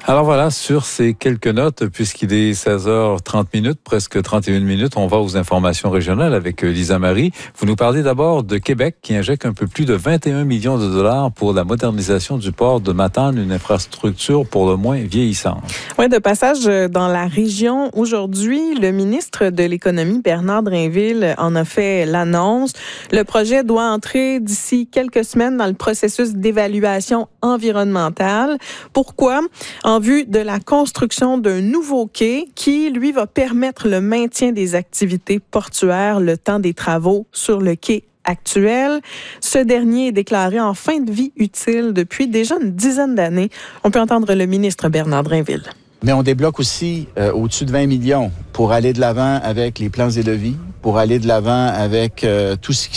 Alors voilà, sur ces quelques notes, puisqu'il est 16h30, presque 31 minutes, on va aux informations régionales avec Lisa Marie. Vous nous parlez d'abord de Québec qui injecte un peu plus de 21 millions de dollars pour la modernisation du port de Matane, une infrastructure pour le moins vieillissante. Oui, de passage dans la région aujourd'hui, le ministre de l'Économie, Bernard Drainville, en a fait l'annonce. Le projet doit entrer d'ici quelques semaines dans le processus d'évaluation environnementale. Pourquoi? En vue de la construction d'un nouveau quai qui, lui, va permettre le maintien des activités portuaires le temps des travaux sur le quai actuel. Ce dernier est déclaré en fin de vie utile depuis déjà une dizaine d'années. On peut entendre le ministre Bernard Drainville. Mais on débloque aussi au-dessus de 20 millions pour aller de l'avant avec les plans et devis, pour aller de l'avant avec tout ce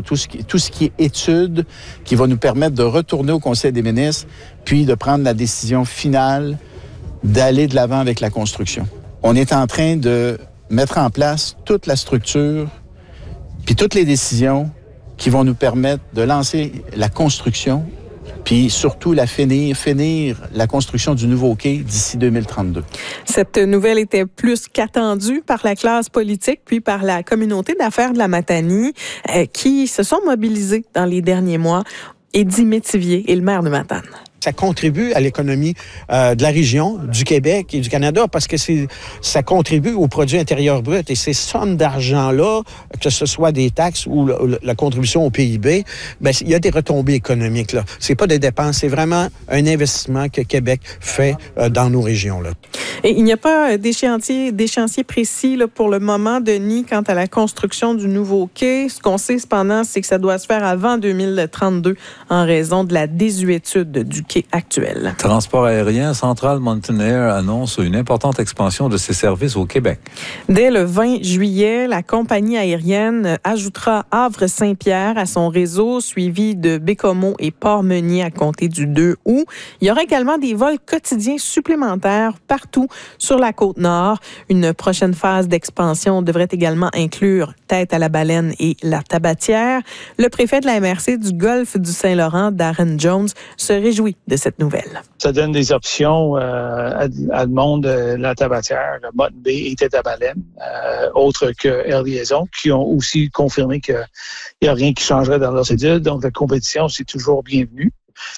qui est études qui va nous permettre de retourner au Conseil des ministres, puis de prendre la décision finale d'aller de l'avant avec la construction. On est en train de mettre en place toute la structure, puis toutes les décisions qui vont nous permettre de lancer la construction, puis surtout finir la construction du nouveau quai d'ici 2032. Cette nouvelle était plus qu'attendue par la classe politique, puis par la communauté d'affaires de la Matanie, qui se sont mobilisés dans les derniers mois. Éddy Métivier est le maire de Matane. Ça contribue à l'économie de la région, du Québec et du Canada parce que ça contribue au produit intérieur brut. Et ces sommes d'argent-là, que ce soit des taxes ou la contribution au PIB, ben, il y a des retombées économiques, là. C'est pas des dépenses, c'est vraiment un investissement que Québec fait dans nos régions, là. Et il n'y a pas d'échéancier précis là, pour le moment, Denis, quant à la construction du nouveau quai. Ce qu'on sait cependant, c'est que ça doit se faire avant 2032 en raison de la désuétude du quai actuel. Transport aérien, Central Mountain Air annonce une importante expansion de ses services au Québec. Dès le 20 juillet, la compagnie aérienne ajoutera Havre-Saint-Pierre à son réseau, suivi de Bécomo et Port-Meunier à compter du 2 août. Il y aura également des vols quotidiens supplémentaires partout sur la Côte-Nord. Une prochaine phase d'expansion devrait également inclure Tête-à-la-Baleine et la Tabatière. Le préfet de la MRC du Golfe du Saint-Laurent, Darren Jones, se réjouit de cette nouvelle. Ça donne des options à le monde de la Tabatière, Motte Bay et Tête-à-Baleine, autres que Air Liaison, qui ont aussi confirmé qu'il n'y a rien qui changerait dans leur cédule. Donc, la compétition, c'est toujours bienvenu.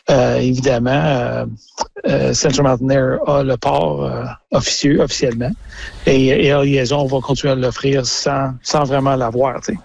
Évidemment, Central Mountain Air a le port officiellement. Et Air Liaison va continuer à l'offrir sans vraiment l'avoir, tu sais.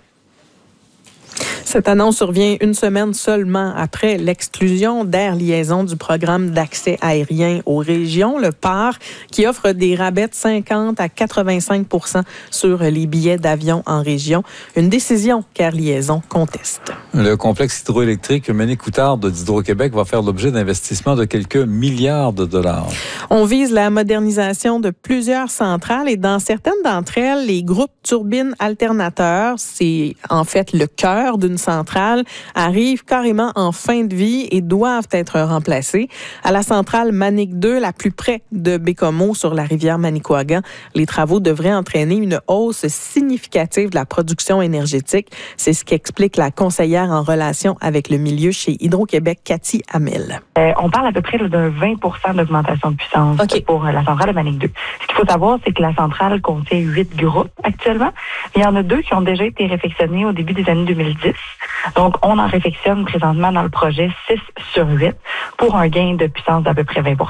Cette annonce survient une semaine seulement après l'exclusion d'Air Liaison du programme d'accès aérien aux régions, le PAR, qui offre des rabais de 50 à 85 % sur les billets d'avion en région. Une décision qu'Air Liaison conteste. Le complexe hydroélectrique Manicoutarde d'Hydro-Québec va faire l'objet d'investissements de quelques milliards de dollars. On vise la modernisation de plusieurs centrales et dans certaines d'entre elles, les groupes turbines alternateurs, c'est en fait le cœur d'une centrale, arrivent carrément en fin de vie et doivent être remplacés. À la centrale Manic 2, la plus près de Bécomo sur la rivière Manicouagan, les travaux devraient entraîner une hausse significative de la production énergétique. C'est ce qu'explique la conseillère en relation avec le milieu chez Hydro-Québec, Cathy Hamel. On parle à peu près d'un 20 % d'augmentation de puissance pour la centrale de Manic 2. Ce qu'il faut savoir, c'est que la centrale contient 8 groupes actuellement. Il y en a 2 qui ont déjà été réfectionnés au début des années 2010. Donc, on en réfectionne présentement dans le projet 6 sur 8 pour un gain de puissance d'à peu près 20 %.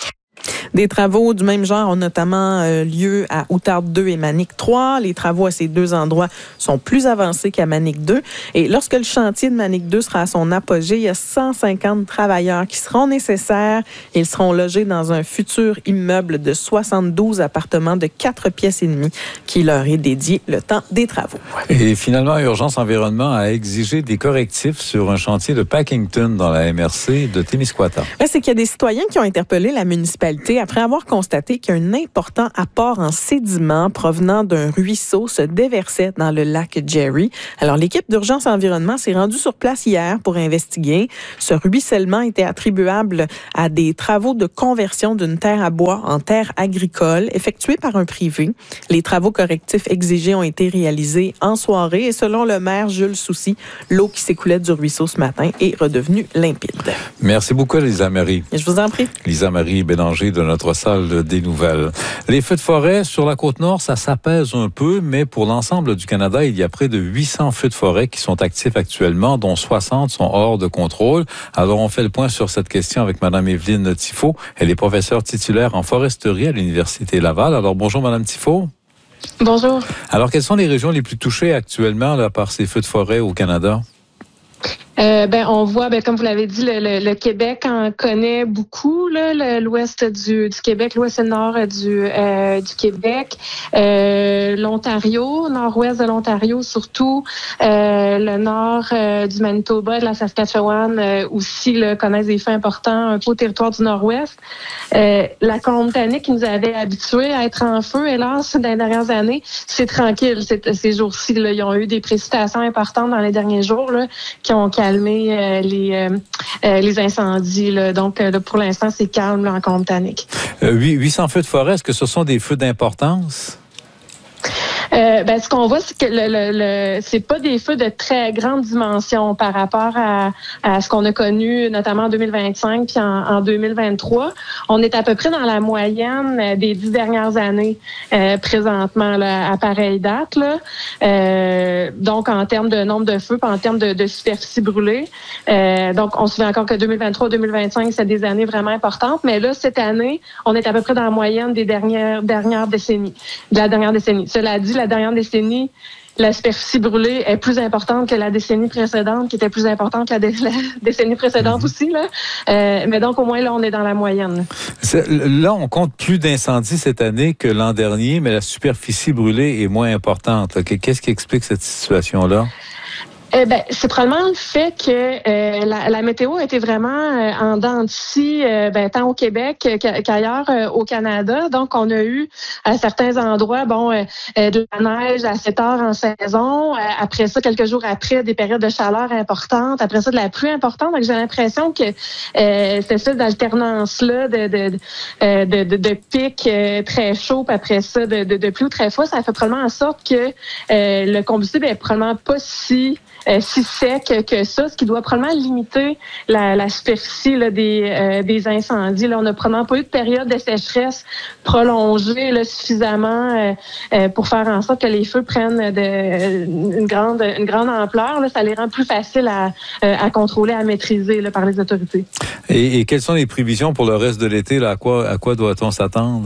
Des travaux du même genre ont notamment lieu à Outarde 2 et Manic 3. Les travaux à ces deux endroits sont plus avancés qu'à Manic 2. Et lorsque le chantier de Manic 2 sera à son apogée, il y a 150 travailleurs qui seront nécessaires. Ils seront logés dans un futur immeuble de 72 appartements de 4 pièces et demie qui leur est dédié le temps des travaux. Et finalement, Urgence Environnement a exigé des correctifs sur un chantier de Packington dans la MRC de Témiscouata. C'est qu'il y a des citoyens qui ont interpellé la municipalité après avoir constaté qu'un important apport en sédiments provenant d'un ruisseau se déversait dans le lac Jerry. Alors, l'équipe d'Urgence Environnement s'est rendue sur place hier pour investiguer. Ce ruissellement était attribuable à des travaux de conversion d'une terre à bois en terre agricole effectués par un privé. Les travaux correctifs exigés ont été réalisés en soirée et selon le maire Jules Soucy, l'eau qui s'écoulait du ruisseau ce matin est redevenue limpide. Merci beaucoup, Lisa Marie. Je vous en prie. Lisa Marie Bélanger de notre notre salle des nouvelles. Les feux de forêt sur la Côte-Nord, ça s'apaise un peu, mais pour l'ensemble du Canada, il y a près de 800 feux de forêt qui sont actifs actuellement, dont 60 sont hors de contrôle. Alors, on fait le point sur cette question avec Mme Evelyne Tifo. Elle est professeure titulaire en foresterie à l'Université Laval. Alors, bonjour Mme Tifo. Bonjour. Alors, quelles sont les régions les plus touchées actuellement là, par ces feux de forêt au Canada? On voit, comme vous l'avez dit, le Québec en connaît beaucoup, là, l'ouest du Québec, l'ouest et le nord du Québec, l'Ontario, nord-ouest de l'Ontario surtout, le nord du Manitoba, de la Saskatchewan aussi connaissent des feux importants un peu au territoire du nord-ouest. La Colombie-Britannique qui nous avait habitués à être en feu, hélas, dans les dernières années, c'est tranquille ces jours-ci. Là, ils ont eu des précipitations importantes dans les derniers jours là, qui ont calmé les incendies. Là. Donc, pour l'instant, c'est calme là, en Colombie-Britannique. 800 feux de forêt, est-ce que ce sont des feux d'importance? Ce qu'on voit, c'est que c'est pas des feux de très grande dimension par rapport à ce qu'on a connu, notamment en 2025 puis en 2023. On est à peu près dans la moyenne des 10 dernières années présentement là, à pareille date. Là. Donc, en termes de nombre de feux, puis en termes de superficie brûlée. Donc, on se souvient encore que 2023-2025, c'est des années vraiment importantes. Mais là, cette année, on est à peu près dans la moyenne des dernières décennies. De la dernière décennie. Cela dit, la dernière décennie, la superficie brûlée est plus importante que la décennie précédente, qui était plus importante que la décennie précédente aussi. Là. Mais donc, au moins, là, on est dans la moyenne. Là, on compte plus d'incendies cette année que l'an dernier, mais la superficie brûlée est moins importante. Qu'est-ce qui explique cette situation-là? C'est probablement le fait que la météo a été vraiment en dents de scie, tant au Québec qu'ailleurs au Canada. Donc, on a eu à certains endroits, de la neige assez tard en saison. Après ça, quelques jours après, des périodes de chaleur importantes. Après ça, de la pluie importante. Donc, j'ai l'impression que c'est ça d'alternance-là de pics très chauds, puis après ça, de pluie très froid. Ça fait probablement en sorte que le combustible est probablement pas si sec que ça, ce qui doit probablement limiter la superficie là, des incendies. Là, on n'a probablement pas eu de période de sécheresse prolongée là, suffisamment pour faire en sorte que les feux prennent une grande ampleur. Là, ça les rend plus faciles à contrôler, à maîtriser là, par les autorités. Et quelles sont les prévisions pour le reste de l'été? Là, à quoi doit-on s'attendre?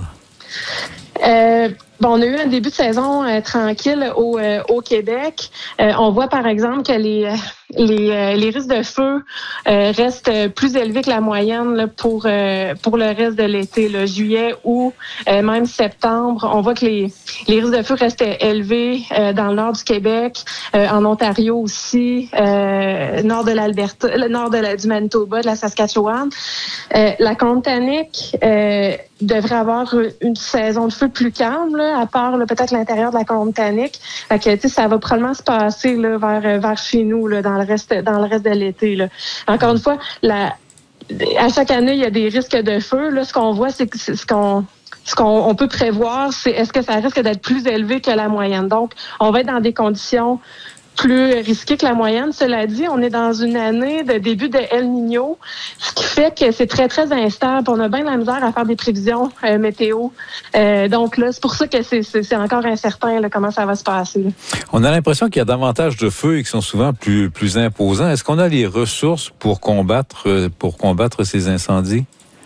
On a eu un début de saison tranquille au Québec. On voit par exemple que les risques de feu restent plus élevés que la moyenne là, pour le reste de l'été, là, juillet, août, même septembre. On voit que les risques de feu restent élevés dans le nord du Québec, en Ontario aussi, nord de l'Alberta, le nord du Manitoba, de la Saskatchewan. La Colombie-Britannique devrait avoir une saison de feu plus calme, là, à part là, peut-être l'intérieur de la Colombie-Britannique. Ça va probablement se passer là, vers chez nous là, dans le reste de l'été. Là. Encore une fois, à chaque année, il y a des risques de feu. Là, ce qu'on voit, c'est que ce qu'on peut prévoir, c'est est-ce que ça risque d'être plus élevé que la moyenne. Donc, on va être dans des conditions plus risqué que la moyenne. Cela dit, on est dans une année de début de El Niño, ce qui fait que c'est très, très instable. On a bien de la misère à faire des prévisions météo. Donc là, c'est pour ça que c'est encore incertain là, comment ça va se passer. Là. On a l'impression qu'il y a davantage de feux et qui sont souvent plus imposants. Est-ce qu'on a les ressources pour combattre ces incendies?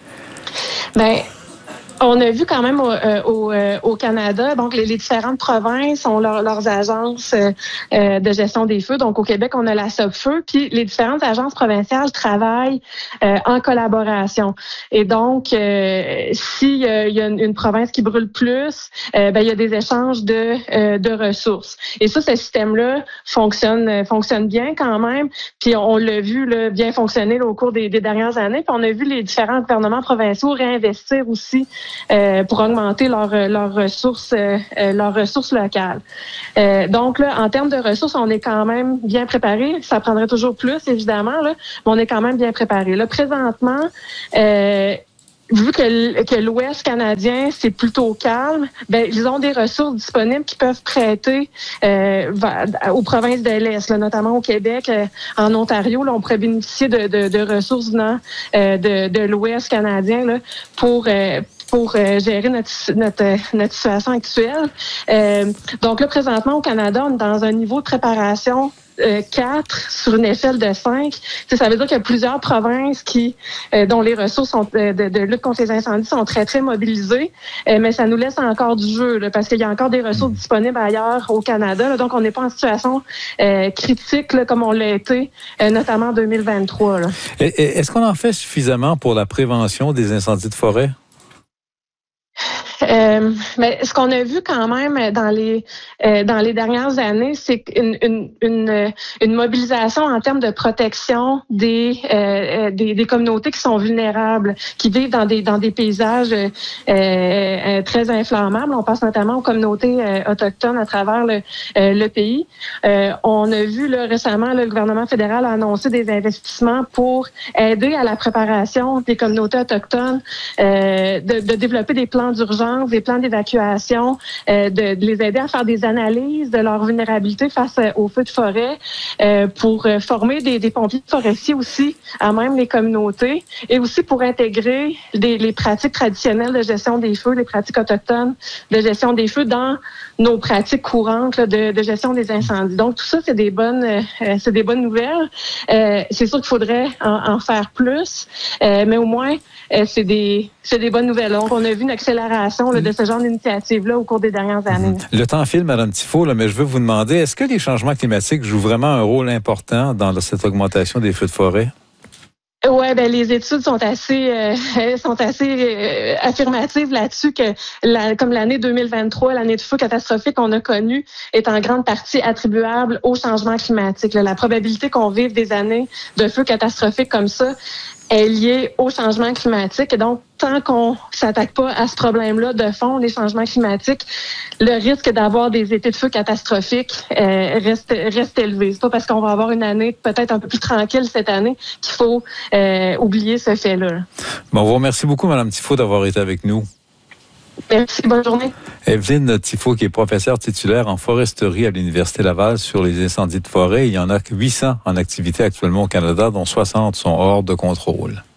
On a vu quand même au Canada, donc les différentes provinces ont leurs agences de gestion des feux. Donc au Québec, on a la SOPFEU, puis les différentes agences provinciales travaillent en collaboration. Et donc, s'il y a une province qui brûle plus, il y a des échanges de ressources. Et ça, ce système-là fonctionne bien quand même. Puis on l'a vu là, bien fonctionner là, au cours des dernières années. Puis on a vu les différents gouvernements provinciaux réinvestir aussi pour augmenter leurs ressources locales. Donc là, en termes de ressources, on est quand même bien préparé. Ça prendrait toujours plus, évidemment, là, mais on est quand même bien préparé. Là, présentement, vu que l'Ouest canadien, c'est plutôt calme, ben ils ont des ressources disponibles qui peuvent prêter aux provinces de l'Est, là, notamment au Québec, en Ontario. Là, on pourrait bénéficier de ressources venant de l'Ouest canadien là, pour gérer notre situation actuelle. Donc là, présentement, au Canada, on est dans un niveau de préparation 4 sur une échelle de 5. Ça veut dire qu'il y a plusieurs provinces dont les ressources de lutte contre les incendies sont très, très mobilisées, mais ça nous laisse encore du jeu là, parce qu'il y a encore des ressources disponibles ailleurs au Canada. Là, donc, on n'est pas en situation critique là, comme on l'a été, notamment en 2023. Là. Est-ce qu'on en fait suffisamment pour la prévention des incendies de forêt? Mais ce qu'on a vu quand même dans les dernières années, c'est une mobilisation en termes de protection des communautés qui sont vulnérables, qui vivent dans des paysages très inflammables. On pense notamment aux communautés autochtones à travers le pays. On a vu là, récemment, le gouvernement fédéral a annoncé des investissements pour aider à la préparation des communautés autochtones, de développer des plans d'urgence, des plans d'évacuation, de les aider à faire des analyses de leur vulnérabilité face aux feux de forêt, pour former des pompiers forestiers aussi à même les communautés, et aussi pour intégrer les pratiques traditionnelles de gestion des feux, les pratiques autochtones de gestion des feux dans nos pratiques courantes là, de gestion des incendies. Donc tout ça, c'est des bonnes nouvelles. C'est sûr qu'il faudrait en faire plus, mais au moins c'est des bonnes nouvelles. Donc on a vu une accélération là, de ce genre d'initiative-là au cours des dernières années. Le temps file, Mme Thifault, là, mais je veux vous demander, est-ce que les changements climatiques jouent vraiment un rôle important dans cette augmentation des feux de forêt? Ouais, ben les études sont assez affirmatives là-dessus que comme l'année 2023, l'année de feu catastrophique qu'on a connue, est en grande partie attribuable au changement climatique. La probabilité qu'on vive des années de feu catastrophiques comme ça est liée au changement climatique. Et donc, tant qu'on s'attaque pas à ce problème-là de fond, les changements climatiques, le risque d'avoir des étés de feu catastrophiques reste élevé. C'est pas parce qu'on va avoir une année peut-être un peu plus tranquille cette année qu'il faut oublier ce fait-là. Bon, on vous remercie beaucoup, Mme Thifault, d'avoir été avec nous. Merci, bonne journée. Evelyne Thifault, qui est professeure titulaire en foresterie à l'Université Laval sur les incendies de forêt. Il y en a 800 en activité actuellement au Canada, dont 60 sont hors de contrôle.